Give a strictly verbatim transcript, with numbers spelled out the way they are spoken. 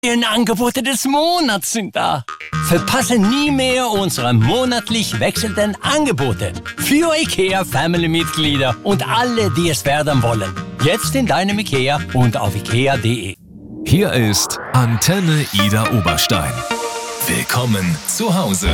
Die Angebote des Monats sind da. Verpasse nie mehr unsere monatlich wechselnden Angebote für IKEA Family-Mitglieder und alle, die es werden wollen. Jetzt in deinem IKEA und auf ikea punkt de. Hier ist Antenne Ida Oberstein. Willkommen zu Hause.